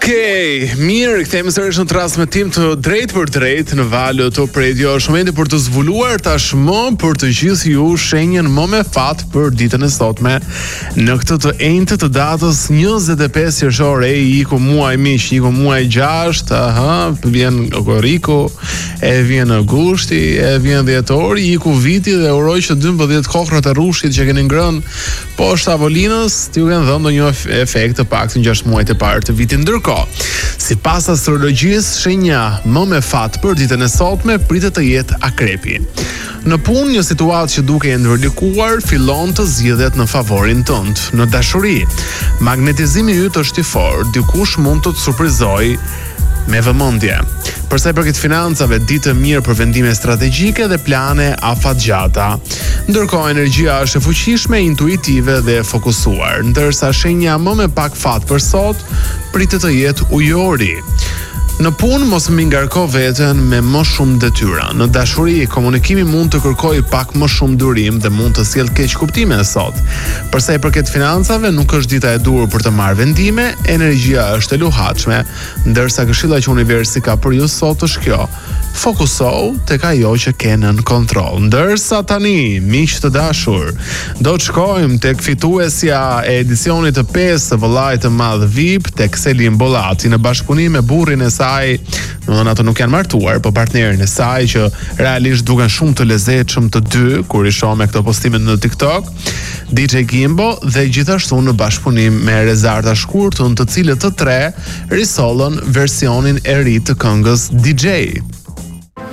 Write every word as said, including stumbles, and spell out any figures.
Okej, mirë, kthehemi sërish në transmetim të drejt për drejt në valët Top Radio. Është momenti për të zbuluar tashmë për të gjithë ju shenjën më me fat për ditën e sotme. Në këtë të enjtë të datës njëzet e pesë qershor, e iku muaj miq, iku muaj gjashtë, aha, vjen korriku, e vjen gushti, e vjen dhjetori, iku viti dhe uroj që dymbëdhjetë kokrat e rrushit që keni ngrënë poshtë tavolinës, t'ju kanë dhënë ndonjë efekt të paktën gjashtë muajt e parë të vitit. Ndërkohë, sipas astrologjisë, shenja më me fat për ditën e sotme pritet të jetë akrepi. Në punë, një situatë që duke e ndërlikuar fillon të zgjidhet në favorin tënd. Në dashuri, magnetizimi yt është i fortë, dikush mund të të surprizojë me vëmendje. Për sa i përket financave, ditë mirë për vendime strategjike dhe plane afatgjata. Ndërkohë, energjia është e fuqishme, intuitive dhe e fokusuar, ndërsa shenja më me pak fat për sot pritet të jetë ujori. Në punë, mos më ngarko veten me më shumë detyra. Në dashuri, komunikimi mund të kërkojë pak më shumë durim dhe mund të sjellë keq kuptime sot. Për sa i përket financave, nuk është dita e duhur për të marrë vendime, energjia është e luhatshme, ndërsa këshilla që universi ka për ju sot është kjo: fokusohu tek ajo që ke nën kontroll. Ndërsa tani, miq të dashur, do të shkojmë tek fituesja e edicionit të pesë të vëllait të madh V I P, tek Selim Bollati, në bashkëpunim me burrin e saj. Domethënë ato nuk janë martuar, po partnerin e saj, që realisht duken shumë të lezetshëm të dy kur i shoh me këto postime në TikTok, D J Gimbo, dhe gjithashtu në bashkëpunim me Rezarta Shkurtën, të cilët të tre risollën versionin e ri të këngës D J.